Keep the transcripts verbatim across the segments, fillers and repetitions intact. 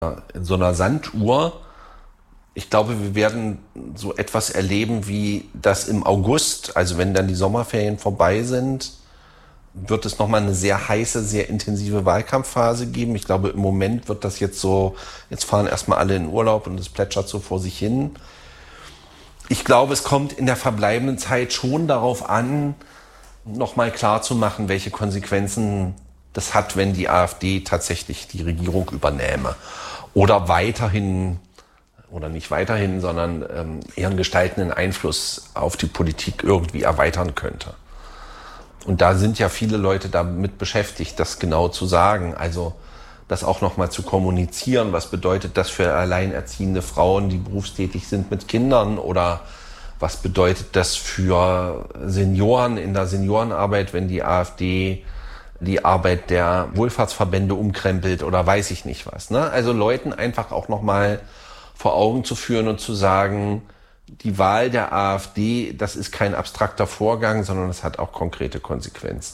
in so einer Sanduhr. Ich glaube, wir werden so etwas erleben wie das im August, also wenn dann die Sommerferien vorbei sind, wird es nochmal eine sehr heiße, sehr intensive Wahlkampfphase geben. Ich glaube, im Moment wird das jetzt so, jetzt fahren erstmal alle in Urlaub und es plätschert so vor sich hin. Ich glaube, es kommt in der verbleibenden Zeit schon darauf an, nochmal klar zu machen, welche Konsequenzen das hat, wenn die AfD tatsächlich die Regierung übernähme. Oder weiterhin, oder nicht weiterhin, sondern ähm, ihren gestaltenden Einfluss auf die Politik irgendwie erweitern könnte. Und da sind ja viele Leute damit beschäftigt, das genau zu sagen. Also das auch nochmal zu kommunizieren. Was bedeutet das für alleinerziehende Frauen, die berufstätig sind mit Kindern? Oder was bedeutet das für Senioren in der Seniorenarbeit, wenn die AfD die Arbeit der Wohlfahrtsverbände umkrempelt oder weiß ich nicht was. Ne? Also Leuten einfach auch nochmal vor Augen zu führen und zu sagen, die Wahl der AfD, das ist kein abstrakter Vorgang, sondern es hat auch konkrete Konsequenzen.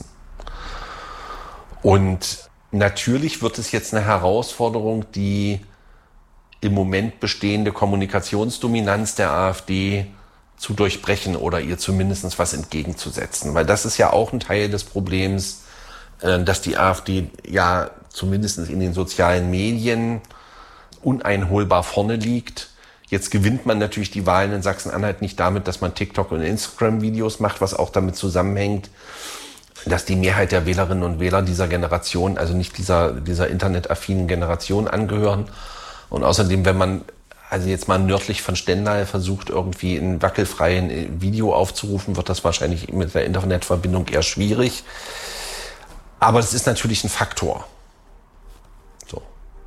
Und natürlich wird es jetzt eine Herausforderung, die im Moment bestehende Kommunikationsdominanz der AfD zu durchbrechen oder ihr zumindest was entgegenzusetzen. Weil das ist ja auch ein Teil des Problems, dass die AfD ja zumindest in den sozialen Medien uneinholbar vorne liegt. Jetzt gewinnt man natürlich die Wahlen in Sachsen-Anhalt nicht damit, dass man TikTok- und Instagram-Videos macht, was auch damit zusammenhängt, dass die Mehrheit der Wählerinnen und Wähler dieser Generation, also nicht dieser, dieser internetaffinen Generation angehören. Und außerdem, wenn man also jetzt mal nördlich von Stendal versucht, irgendwie ein wackelfreien Video aufzurufen, wird das wahrscheinlich mit der Internetverbindung eher schwierig. Aber das ist natürlich ein Faktor. So.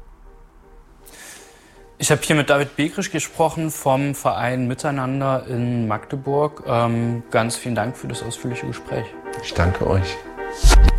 Ich habe hier mit David Bekrisch gesprochen vom Verein Miteinander in Magdeburg. Ähm, ganz vielen Dank für das ausführliche Gespräch. Ich danke euch.